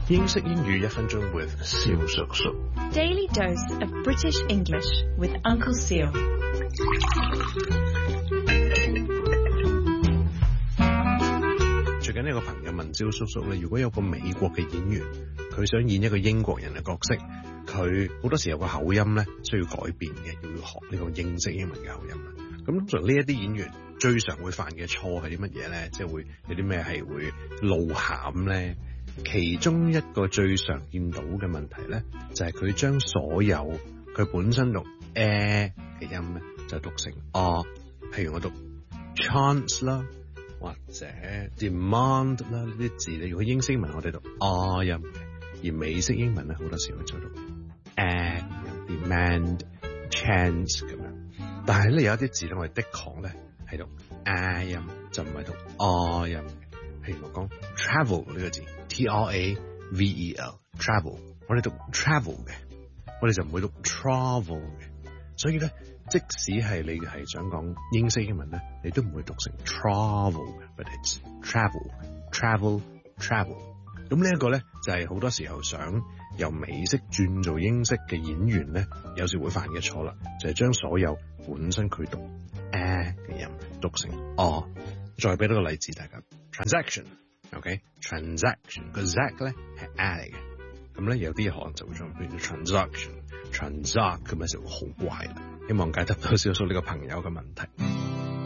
英式英語1分鐘 with 蕭叔叔。 Daily dose of British English with Uncle Seal. 最近呢個朋友問蕭叔叔咧，如果有個美國嘅演員，佢想演一個英國人嘅角色，佢好多時有個口音咧需要改變嘅，要學呢個英式英文嘅口音啦。咁通常呢一啲演員最常會犯嘅錯係啲乜嘢咧？即係會有啲咩係會露餡咧？其中一個最常見到嘅問題咧，就係佢將所有佢本身讀嘅音咧，就讀成譬如我讀 chance 啦，或者 demand 啦，呢啲字咧，如果英式英文我哋讀音嘅，而美式英文咧好多時會做到demand chance 咁樣。但係咧有一啲字咧，我哋的確咧係讀音，就唔係讀音嘅。譬如我講 travel 呢個字 travel travel， 我哋讀 travel 嘅，我哋就唔會讀 travel 嘅。所以咧，即使係你係想講英式英文咧，你都唔會讀成 travel 嘅 ，but it's travel。咁呢一個咧就係好多時候想由美式轉做英式嘅演員咧，有時會犯嘅錯啦，就係將所有本身佢讀嘅音讀成再俾多個例子大家。transaction，OK，transaction 個 zack 咧係 嚟嘅，咁咧有啲可能就會將變咗 transact 咁樣就會好怪啦。希望解答到少數呢個朋友嘅問題。